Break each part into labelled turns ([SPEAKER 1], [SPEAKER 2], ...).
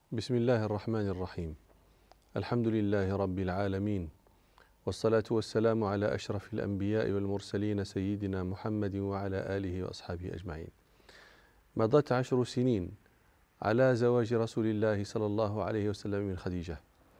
[SPEAKER 1] بسم الله الرحمن الرحيم. الحمد لله رب العالمين، والصلاة والسلام على أشرف الأنبياء والمرسلين سيدنا محمد وعلى آله وأصحابه أجمعين. مضت 10 سنين على زواج رسول الله صلى الله عليه وسلم من خديجة،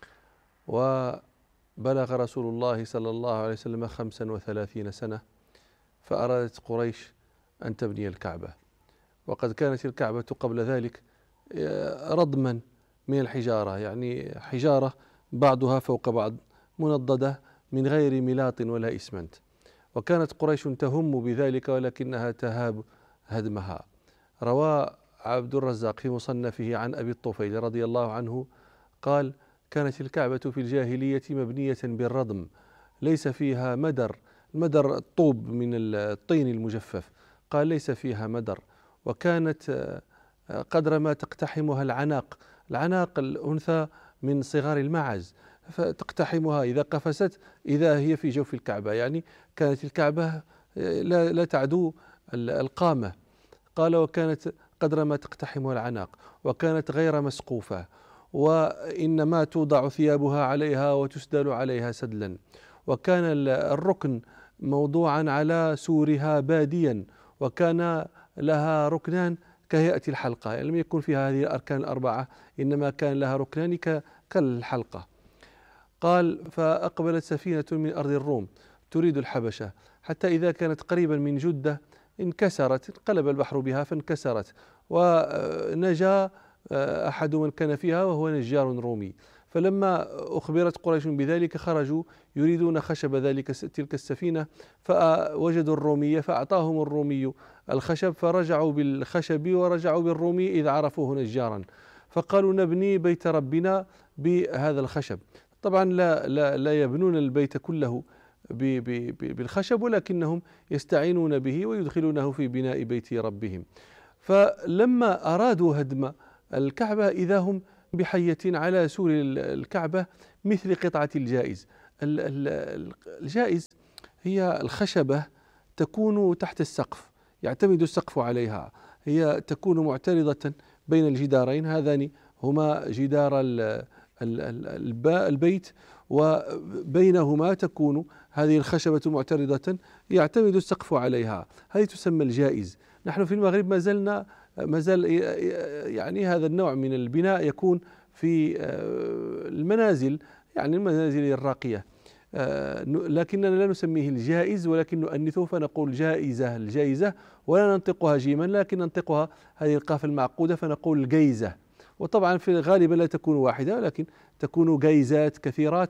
[SPEAKER 1] وبلغ رسول الله صلى الله عليه وسلم 35 سنة، فأرادت قريش أن تبني الكعبة، وقد كانت الكعبة قبل ذلك ردما من الحجارة، يعني حجارة بعضها فوق بعض منضدة من غير ملاط ولا إسمنت، وكانت قريش تهم بذلك ولكنها تهاب هدمها. روى عبد الرزاق في مصنفه عن أبي الطفيل رضي الله عنه قال: كانت الكعبة في الجاهلية مبنية بالردم، ليس فيها مدر، المدر الطوب من الطين المجفف، قال ليس فيها مدر، وكانت قدر ما تقتحمها العناق، العناق الأنثى من صغار المعز، فتقتحمها إذا قفزت إذا هي في جوف الكعبة، يعني كانت الكعبة لا تعدو القامة. قال: وكانت قدر ما تقتحمها العناق، وكانت غير مسقوفة، وإنما توضع ثيابها عليها وتسدل عليها سدلا، وكان الركن موضوعا على سورها باديا، وكان لها ركنان كهيئة الحلقة، يعني لم يكن فيها هذه الأركان الأربعة، إنما كان لها ركنان كالحلقة. قال: فأقبلت سفينة من أرض الروم تريد الحبشة، حتى إذا كانت قريبا من جدة انكسرت، انقلب البحر بها فانكسرت، ونجا أحد من كان فيها وهو نجار رومي. فلما أخبرت قريش بذلك خرجوا يريدون خشب تلك السفينة، فوجدوا الرومية فأعطاهم الرومي الخشب، فرجعوا بالخشب ورجعوا بالرومي إذ عرفوه نجارا، فقالوا: نبني بيت ربنا بهذا الخشب. طبعا لا يبنون البيت كله بالخشب، ولكنهم يستعينون به ويدخلونه في بناء بيت ربهم. فلما أرادوا هدم الكعبة إذا هم بحية على سور الكعبة مثل قطعة الجائز. الجائز هي الخشبة تكون تحت السقف، يعتمد السقف عليها، هي تكون معترضة بين الجدارين، هذان هما جدار البيت، وبينهما تكون هذه الخشبة معترضة يعتمد السقف عليها، هذه تسمى الجائز. نحن في المغرب ما زال يعني هذا النوع من البناء يكون في المنازل، يعني المنازل الراقية، لكننا لا نسميه الجائز ولكن نؤنثه فنقول جائزة، الجائزة، ولا ننطقها جيما لكن ننطقها هذه القاف المعقودة فنقول الجيزة. وطبعا في الغالب لا تكون واحدة ولكن تكون جيزات كثيرات،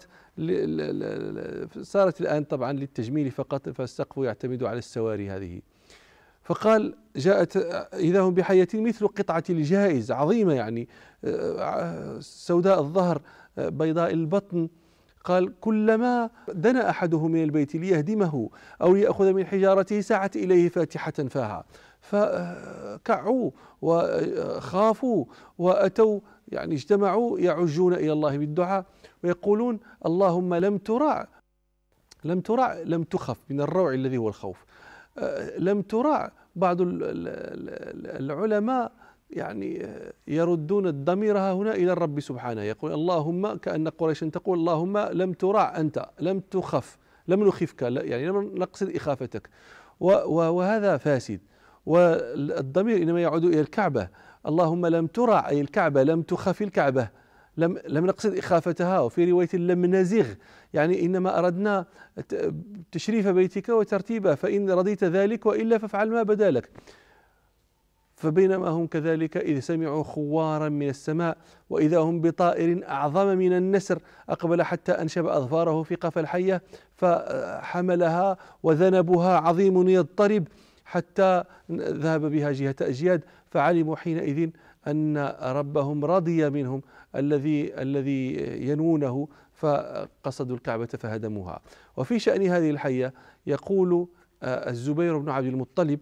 [SPEAKER 1] صارت الآن طبعا للتجميل فقط، فالسقف يعتمد على السواري هذه. فقال: جاءت إذا هم بحية مثل قطعة الجائز، عظيمة يعني، سوداء الظهر بيضاء البطن. قال: كلما دنا أحدهم من البيت ليهدمه أو ليأخذ من حجارته سعت إليه فاتحة فاها، فكعوا وخافوا وأتوا، يعني اجتمعوا يعجون إلى الله بالدعاء ويقولون: اللهم لم ترع لم تخف، من الروع الذي هو الخوف، لم ترع. بعض العلماء يعني يردون الضمير هنا إلى الرب سبحانه، يقول: اللهم، كأن قريشا تقول: اللهم لم ترع أنت، لم تخف، لم نخفك، يعني لم نقصد إخافتك، وهذا فاسد. والضمير إنما يعود إلى الكعبة، اللهم لم ترع أي الكعبة، لم تخف الكعبة، لم نقصد إخافتها. وفي رواية لم نزغ، يعني إنما أردنا تشريف بيتك وترتيبه، فإن رضيت ذلك وإلا فافعل ما بدا لك. فبينما هم كذلك إذ سمعوا خوارا من السماء وإذا هم بطائر أعظم من النسر أقبل حتى أنشب أظفاره في قفا الحية فحملها وذنبها عظيم يضطرب حتى ذهب بها جهة أجياد، فعلموا حينئذ أن ربهم رضي منهم الذي ينونه، فقصدوا الكعبة فهدموها. وفي شأن هذه الحية يقول الزبير بن عبد المطلب: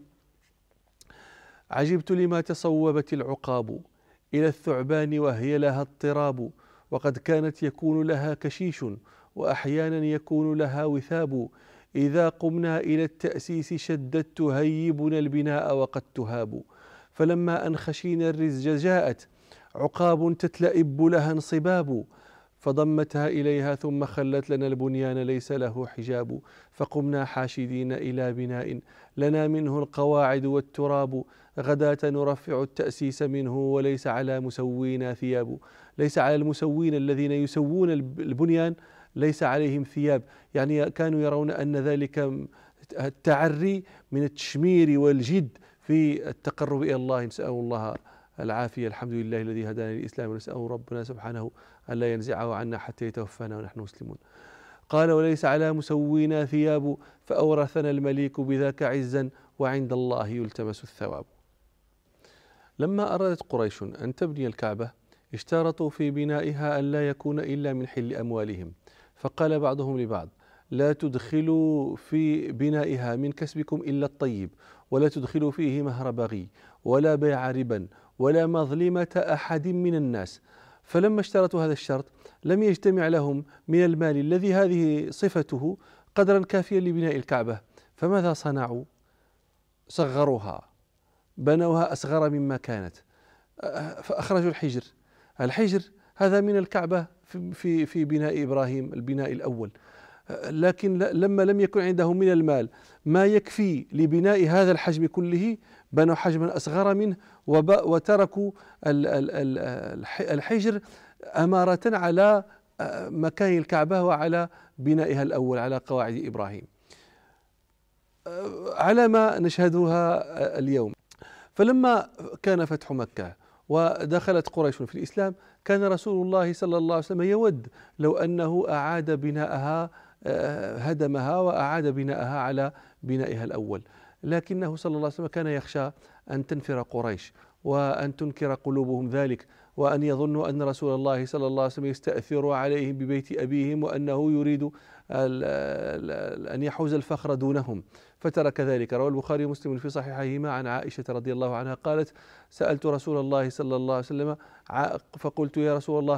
[SPEAKER 1] عجبت لما تصوبت العقاب إلى الثعبان وهي لها اضطراب، وقد كانت يكون لها كشيش وأحيانا يكون لها وثاب، إذا قمنا إلى التأسيس شدت تهيبنا البناء وقد تهاب، فلما أن خشينا الرزج جاءت عقاب تتلئب لها انصباب، فضمتها إليها ثم خلت لنا البنيان ليس له حجاب، فقمنا حاشدين إلى بناء لنا منه القواعد والتراب، غداة نرفع التأسيس منه وليس على مسوينا ثياب. ليس على المسوين الذين يسوون البنيان ليس عليهم ثياب، يعني كانوا يرون أن ذلك التعري من التشمير والجد في التقرب إلى الله. نسأل الله العافية. الحمد لله الذي هدانا للإسلام، ونسأل ربنا سبحانه أن لا ينزعه عنا حتى يتوفانا ونحن مسلمون. قال وليس على مسوينا ثياب، فأورثنا المليك بذاك عزا، وعند الله يلتمس الثواب. لما أرادت قريش أن تبني الكعبة اشترطوا في بنائها أن لا يكون إلا من حل أموالهم، فقال بعضهم لبعض لا تدخلوا في بنائها من كسبكم إلا الطيب، ولا تدخلوا فيه مهر بغي ولا بيع ربا ولا مظلمة أحد من الناس. فلما اشترطوا هذا الشرط لم يجتمع لهم من المال الذي هذه صفته قدرا كافيا لبناء الكعبة، فماذا صنعوا؟ صغروها، بنوها أصغر مما كانت، فأخرجوا الحجر. الحجر هذا من الكعبة في بناء إبراهيم البناء الأول، لكن لما لم يكن عندهم من المال ما يكفي لبناء هذا الحجم كله بنوا حجما أصغر منه، وتركوا الحجر أمارة على مكان الكعبة وعلى بنائها الأول على قواعد إبراهيم، على ما نشهدها اليوم. فلما كان فتح مكة ودخلت قريش في الإسلام كان رسول الله صلى الله عليه وسلم يود لو أنه أعاد بناءها، هدمها وأعاد بناءها على بنائها الأول، لكنه صلى الله عليه وسلم كان يخشى أن تنفر قريش وأن تنكر قلوبهم ذلك، وأن يظنوا أن رسول الله صلى الله عليه وسلم يستأثر عليهم ببيت أبيهم وأنه يريد أن يحوز الفخر دونهم، فترك ذلك. روى البخاري ومسلم في صحيحيهما عن عائشة رضي الله عنها قالت سألت رسول الله صلى الله عليه وسلم فقلت يا رسول الله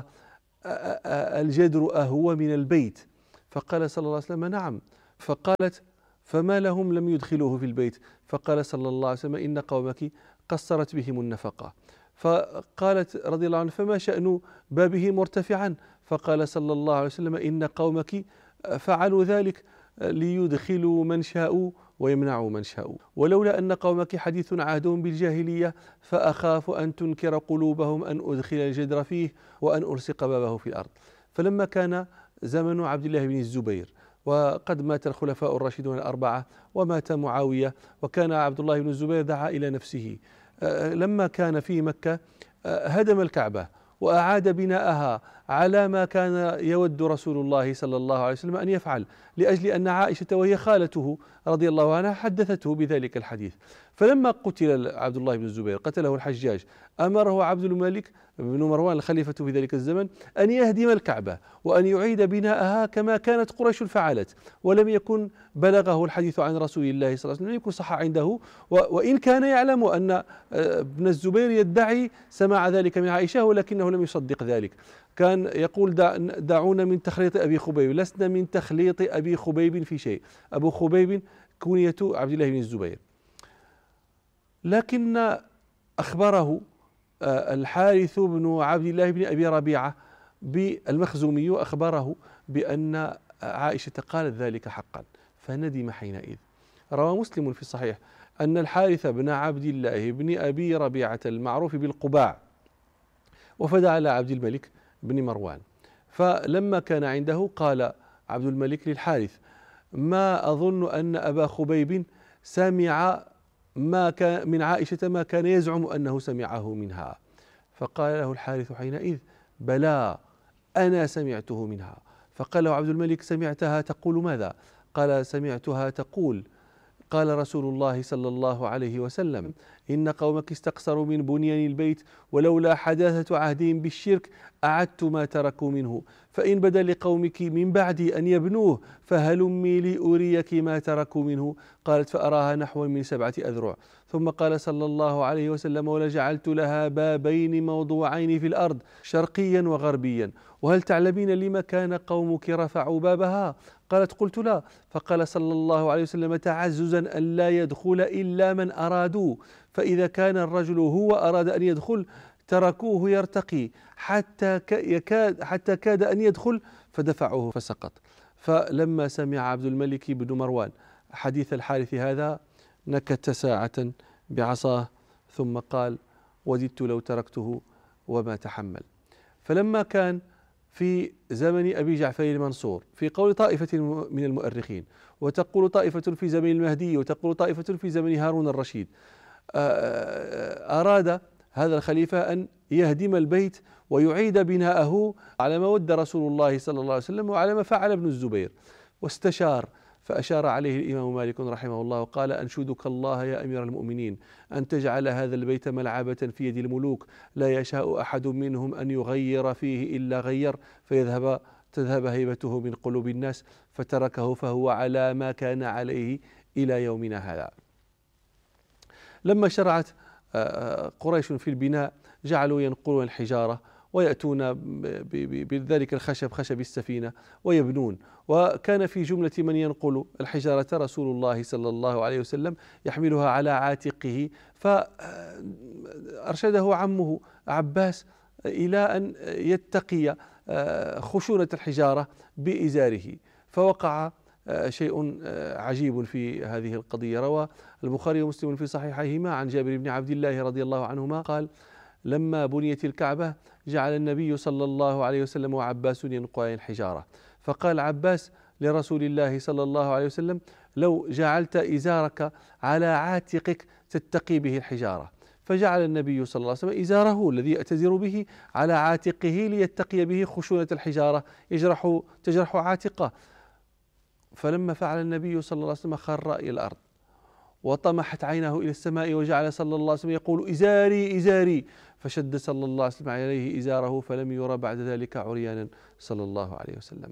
[SPEAKER 1] الجدر أهو من البيت؟ فقال صلى الله عليه وسلم نعم. فقالت فما لهم لم يدخلوه في البيت؟ فقال صلى الله عليه وسلم إن قومك قصرت بهم النفقة. فقالت رضي الله عنها فما شأن بابه مرتفعا؟ فقال صلى الله عليه وسلم إن قومك فعلوا ذلك ليدخلوا من شاءوا ويمنعوا من شاءوا، ولولا أن قومك حديث عهدهم بالجاهلية فأخاف أن تنكر قلوبهم أن أدخل الجدر فيه وأن ألصق بابه في الأرض. فلما كان زمن عبد الله بن الزبير وقد مات الخلفاء الراشدون الأربعة ومات معاوية، وكان عبد الله بن الزبير دعا إلى نفسه، لما كان في مكة هدم الكعبة وأعاد بناءها على ما كان يود رسول الله صلى الله عليه وسلم أن يفعل، لأجل أن عائشة وهي خالته رضي الله عنها حدثته بذلك الحديث. فلما قتل عبد الله بن الزبير قتله الحجاج أمره عبد الملك بن مروان الخليفة في ذلك الزمن أن يهدم الكعبة وأن يعيد بناءها كما كانت قريش فعلت، ولم يكن بلغه الحديث عن رسول الله صلى الله عليه وسلم، لم يكن صح عنده، وإن كان يعلم أن ابن الزبير يدعي سماع ذلك من عائشة ولكنه لم يصدق ذلك. كان يقول دعونا من تخليط أبي خبيب، لسنا من تخليط أبي خبيب في شيء. أبو خبيب كنية عبد الله بن الزبير. لكن أخبره الحارث بن عبد الله بن أبي ربيعة بالمخزومي أخبره بأن عائشة قالت ذلك حقا، فندم حينئذ. روى مسلم في الصحيح أن الحارث بن عبد الله بن أبي ربيعة المعروف بالقباع وفد على عبد الملك بن مروان، فلما كان عنده قال عبد الملك للحارث ما أظن أن أبا خبيب سمع ما كان من عائشة ما كان يزعم أنه سمعه منها. فقال له الحارث حينئذ بلى أنا سمعته منها. فقال له عبد الملك سمعتها تقول ماذا؟ قال سمعتها تقول قال رسول الله صلى الله عليه وسلم إن قومك استقصروا من بنيان البيت ولولا حداثة عهدهم بالشرك أعدت ما تركوا منه، فإن بدا لقومك من بعد أن يبنوه فهلمي لأريك ما تركوا منه. قالت فأراها نحو من 7 أذرع. ثم قال صلى الله عليه وسلم ولجعلت لها بابين موضوعين في الأرض شرقيا وغربيا، وهل تعلمين لما كان قومك رفعوا بابها؟ قالت قلت لا. فقال صلى الله عليه وسلم تعززا أن لا يدخل إلا من أرادوا، فإذا كان الرجل هو أراد أن يدخل تركوه يرتقي حتى كاد أن يدخل فدفعوه فسقط. فلما سمع عبد الملك بن مروان حديث الحارث هذا نكت ساعة بعصاه ثم قال: وددت لو تركته وما تحمل. فلما كان في زمن أبي جعفر المنصور، في قول طائفة من المؤرخين، وتقول طائفة في زمن المهدي، وتقول طائفة في زمن هارون الرشيد، أراد هذا الخليفة أن يهدم البيت ويعيد بناءه على ما ود رسول الله صلى الله عليه وسلم وعلى ما فعل ابن الزبير، واستشار فأشار عليه الإمام مالك رحمه الله وقال: أنشدك الله يا أمير المؤمنين أن تجعل هذا البيت ملعبة في يد الملوك لا يشاء أحد منهم أن يغير فيه إلا غير تذهب هيبته من قلوب الناس، فتركه فهو على ما كان عليه إلى يومنا هذا. لما شرعت قريش في البناء جعلوا ينقلون الحجارة ويأتون بذلك الخشب، خشب السفينة، ويبنون. وكان في جملة من ينقل الحجارة رسول الله صلى الله عليه وسلم يحملها على عاتقه، فأرشده عمه عباس إلى أن يتقي خشونة الحجارة بإزاره، فوقع شيء عجيب في هذه القضية. روى البخاري ومسلم في صحيحيهما عن جابر بن عبد الله رضي الله عنهما قال: لما بنيت الكعبة جعل النبي صلى الله عليه وسلم وعباس ينقلان الحجارة، فقال عباس لرسول الله صلى الله عليه وسلم: لو جعلت إزارك على عاتقك تتقي به الحجارة. فجعل النبي صلى الله عليه وسلم إزاره الذي يأتزر به على عاتقه ليتقي به خشونة الحجارة تجرح عاتقه. فلما فعل النبي صلى الله عليه وسلم خر إلى الأرض وطمحت عينه إلى السماء، وجعل صلى الله عليه وسلم يقول: إزاري إزاري، فشد صلى الله عليه وسلم عليه إزاره فلم يرى بعد ذلك عريانا صلى الله عليه وسلم.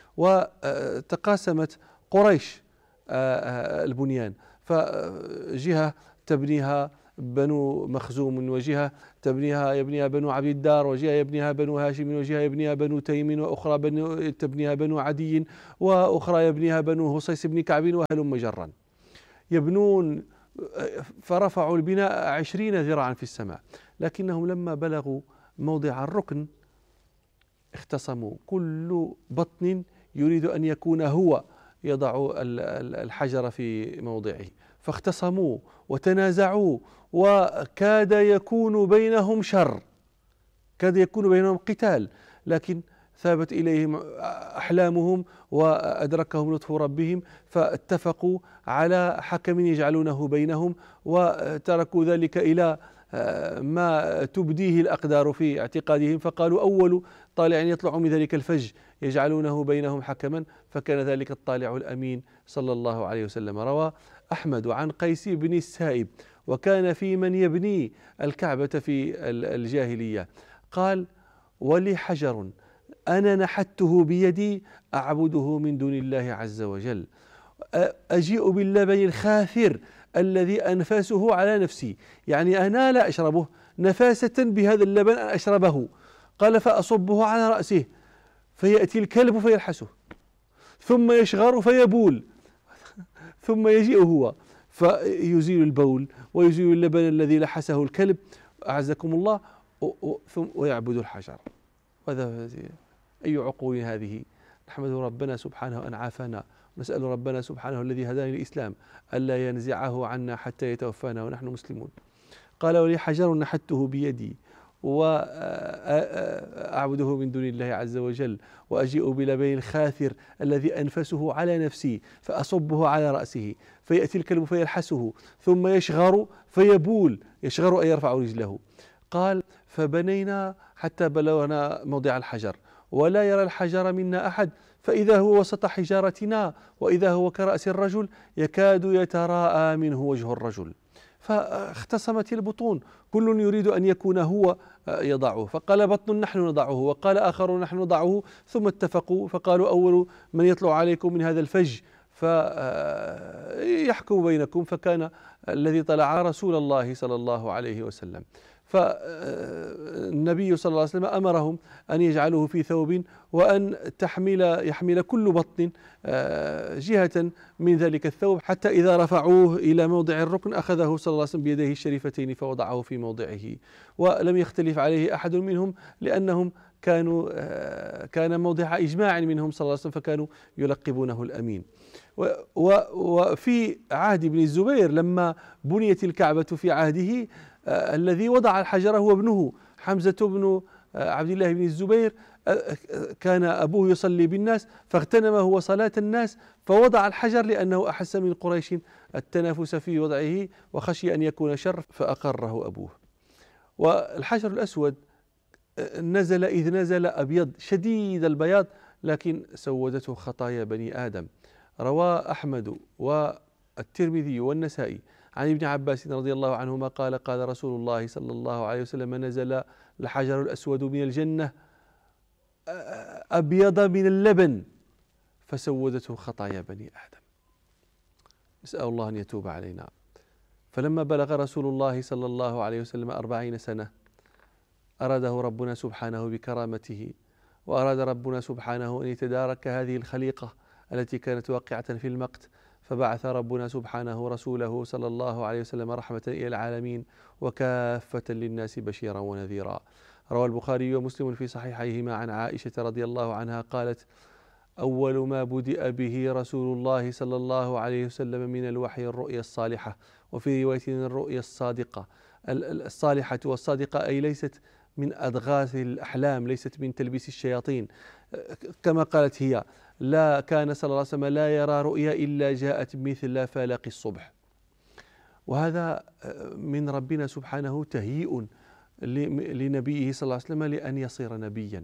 [SPEAKER 1] وتقاسمت قريش البنيان، فجهة تبنيها بنو مخزوم، وجهة يبنيها بنو عبد الدار، وجهة يبنيها بنو هاشم، وجهة يبنيها بنو تيم، وأخرى تبنيها بنو عدي، وأخرى يبنيها بنو هصيص بن كعب، وهلم جرا يبنون. فرفعوا البناء 20 ذراعا في السماء، لكنهم لما بلغوا موضع الركن اختصموا، كل بطن يريد أن يكون هو يضع الحجر في موضعه، فاختصموا وتنازعوا، وكاد يكون بينهم شر، كاد يكون بينهم قتال، لكن ثابت إليهم أحلامهم وأدركهم لطف ربهم، فاتفقوا على حكم يجعلونه بينهم، وتركوا ذلك إلى ما تبديه الأقدار في اعتقادهم، فقالوا: أول طالع يطلع من ذلك الفج يجعلونه بينهم حكما، فكان ذلك الطالع الأمين صلى الله عليه وسلم. روى أحمد عن قيس بن السائب، وكان في من يبني الكعبة في الجاهلية، قال: ولي حجر أنا نحته بيدي أعبده من دون الله عز وجل، أجيء باللبن الخاثر الذي أنفاسه على نفسي، يعني أنا لا أشربه، نفاسة بهذا اللبن أن أشربه. قال: فأصبه على رأسه فيأتي الكلب فيلحسه، ثم يشغر فيبول، ثم يجيء هو فيزيل البول ويزيل اللبن الذي لحسه الكلب، أعزكم الله، ويعبد الحجر. وهذا أي عقول هذه! نحمد ربنا سبحانه أن عافانا، ونسأل ربنا سبحانه الذي هدانا للإسلام ألا ينزعه عنا حتى يتوفانا ونحن مسلمون. قال: ولي حجر نحته بيدي وأعبده من دون الله عز وجل، وأجيء بلبن الخاثر الذي أنفسه على نفسي فأصبه على رأسه، فيأتي الكلب فيلحسه، ثم يشغر فيبول، يشغر أي يرفع رجله. قال: فبنينا حتى بلغنا موضع الحجر، ولا يرى الحجر منا أحد، فإذا هو وسط حجارتنا، وإذا هو كرأس الرجل يكاد يتراءى منه وجه الرجل. فاختصمت البطون، كل يريد أن يكون هو يضعه، فقال بطن نحن نضعه، وقال آخر نحن نضعه، ثم اتفقوا فقالوا: أول من يطلع عليكم من هذا الفج فيحكم بينكم، فكان الذي طلع رسول الله صلى الله عليه وسلم. فانتهى النبي صلى الله عليه وسلم أمرهم أن يجعلوه في ثوب، وأن يحمل كل بطن جهة من ذلك الثوب، حتى إذا رفعوه إلى موضع الركن أخذه صلى الله عليه وسلم بيديه الشريفتين فوضعه في موضعه، ولم يختلف عليه أحد منهم، لأنهم كان موضع إجماع منهم صلى الله عليه وسلم، فكانوا يلقبونه الأمين. وفي عهد ابن الزبير لما بنيت الكعبة في عهده، الذي وضع الحجر هو ابنه حمزة بن عبد الله بن الزبير. كان أبوه يصلي بالناس فاغتنم هو صلاة الناس فوضع الحجر، لأنه أحس من قريش التنافس في وضعه وخشي أن يكون شر فأقره أبوه. والحجر الأسود نزل إذ نزل أبيض شديد البياض، لكن سودته خطايا بني آدم. روى أحمد والترمذي والنسائي عن ابن عباس رضي الله عنهما قال قال رسول الله صلى الله عليه وسلم: نزل الحجر الأسود من الجنة أبيض من اللبن فسودته خطايا بني آدم. نسأل الله أن يتوب علينا. فلما بلغ رسول الله صلى الله عليه وسلم 40 سنة أراده ربنا سبحانه بكرامته، وأراد ربنا سبحانه أن يتدارك هذه الخليقة التي كانت واقعة في المقت، فبعث ربنا سبحانه رسوله صلى الله عليه وسلم رحمة إلى العالمين وكافة للناس بشيرا ونذيرا. روى البخاري ومسلم في صحيحيهما عن عائشة رضي الله عنها قالت: أول ما بدأ به رسول الله صلى الله عليه وسلم من الوحي الرؤيا الصالحة، وفي رواية الرؤيا الصادقة. الصالحة والصادقة أي ليست من أضغاث الأحلام، ليست من تلبيس الشياطين، كما قالت هي: لا كان صلى الله عليه وسلم لا يرى رؤيا إلا جاءت مثل فلق الصبح. وهذا من ربنا سبحانه تهيئ لنبيه صلى الله عليه وسلم لأن يصير نبيا،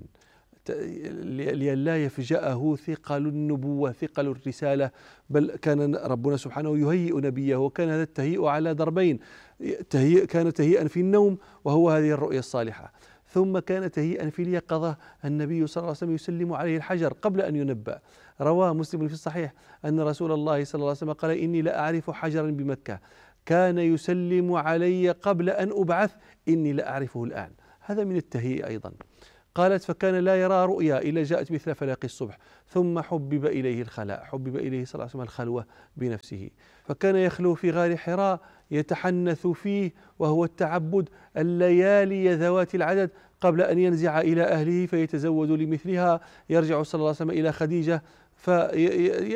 [SPEAKER 1] لئلا يفجأه ثقل النبوة ثقل الرسالة، بل كان ربنا سبحانه يهيئ نبيه. وكان هذا التهيئ على ضربين: كان تهيئا في النوم وهو هذه الرؤيا الصالحة، ثم كان تهيئا في اليقظة، النبي صلى الله عليه وسلم يسلم عليه الحجر قبل أن ينبأ. رواه مسلم في الصحيح أن رسول الله صلى الله عليه وسلم قال: إني لا أعرف حجرا بمكة كان يسلم علي قبل أن أبعث إني لا أعرفه الآن. هذا من التهيئ أيضا. قالت: فكان لا يرى رؤيا إلا جاءت مثل فلق الصبح، ثم حبب إليه الخلاء، حبب إليه صلى الله عليه وسلم الخلوة بنفسه، فكان يخلو في غار حراء يتحنث فيه وهو التعبد الليالي ذوات العدد قبل أن ينزع إلى أهله فيتزود لمثلها. يرجع صلى الله عليه وسلم إلى خديجة